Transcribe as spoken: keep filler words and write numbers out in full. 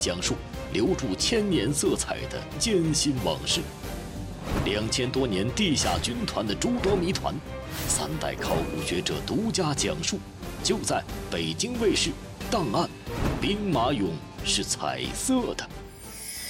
讲述留住千年色彩的艰辛往事。两千多年地下军团的诸多谜团，三代考古学者独家讲述，就在北京卫视《档案：兵马俑是彩色的》。